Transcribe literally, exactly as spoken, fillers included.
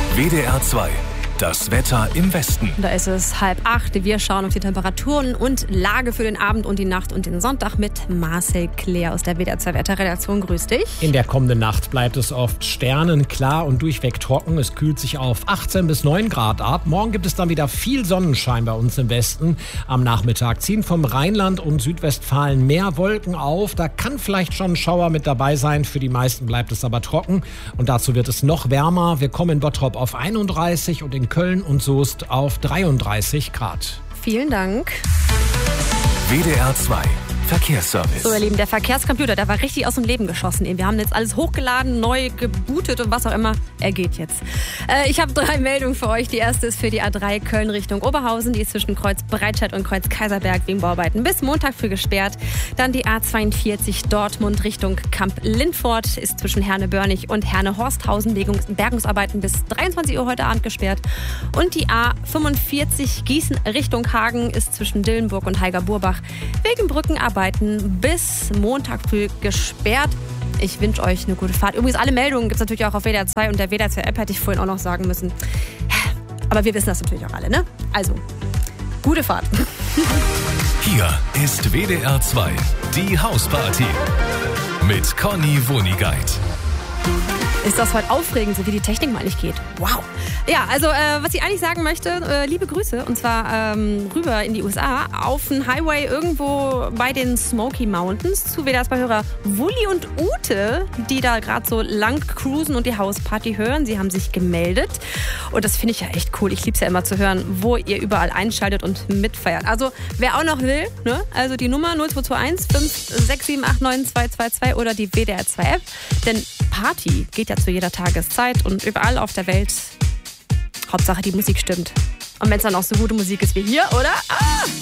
W D R zwei. Das Wetter im Westen. Da ist es halb acht. Wir schauen auf die Temperaturen und Lage für den Abend und die Nacht und den Sonntag mit Marcel Claire aus der W D R zwei Wetterredaktion. Grüß dich. In der kommenden Nacht bleibt es oft sternenklar und durchweg trocken. Es kühlt sich auf achtzehn bis neun Grad ab. Morgen gibt es dann wieder viel Sonnenschein bei uns im Westen. Am Nachmittag ziehen vom Rheinland und Südwestfalen mehr Wolken auf. Da kann vielleicht schon ein Schauer mit dabei sein. Für die meisten bleibt es aber trocken. Und dazu wird es noch wärmer. Wir kommen in Bottrop auf einunddreißig und in Köln und Soest auf dreiunddreißig Grad. Vielen Dank. W D R zwei. Verkehrsservice. So, ihr Lieben, der Verkehrscomputer, der war richtig aus dem Leben geschossen. Wir haben jetzt alles hochgeladen, neu gebootet und was auch immer. Er geht jetzt. Äh, ich habe drei Meldungen für euch. Die erste ist für die A drei Köln Richtung Oberhausen. Die ist zwischen Kreuz Breitscheid und Kreuz Kaiserberg wegen Bauarbeiten bis Montag früh gesperrt. Dann die A zweiundvierzig Dortmund Richtung Kamp-Lindfort ist zwischen Herne-Börnig und Herne-Horsthausen wegen Bergungsarbeiten bis dreiundzwanzig Uhr heute Abend gesperrt. Und die A fünfundvierzig Gießen Richtung Hagen ist zwischen Dillenburg und Heiger-Burbach wegen Brückenarbeiten bis Montag früh gesperrt. Ich wünsche euch eine gute Fahrt. Übrigens, alle Meldungen gibt es natürlich auch auf W D R zwei und der W D R zwei App, hätte ich vorhin auch noch sagen müssen. Aber wir wissen das natürlich auch alle, ne? Also, gute Fahrt. Hier ist W D R zwei, die Hausparty mit Conny Wonigkeit. Ist das heute aufregend, so wie die Technik mal nicht geht. Wow. Ja, also äh, was ich eigentlich sagen möchte, äh, liebe Grüße, und zwar ähm, rüber in die U S A, auf den Highway irgendwo bei den Smoky Mountains zu W D R zwei-Hörer Wulli und Ute, die da gerade so lang cruisen und die Hausparty hören. Sie haben sich gemeldet und das finde ich ja echt cool. Ich liebe es ja immer zu hören, wo ihr überall einschaltet und mitfeiert. Also wer auch noch will, ne? Also die Nummer null zwei zwei eins fünf sechs sieben acht neun zwei zwei zwei oder die W D R zwei App, denn Party geht ja zu jeder Tageszeit und überall auf der Welt. Hauptsache die Musik stimmt. Und wenn es dann auch so gute Musik ist wie hier, oder? Ah!